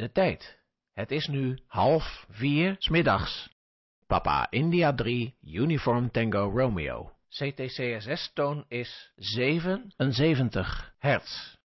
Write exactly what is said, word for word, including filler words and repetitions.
de tijd. Het is nu half vier 's middags. Papa India drie, Uniform Tango Romeo. C T C S S-toon is zevenenzeventig hertz.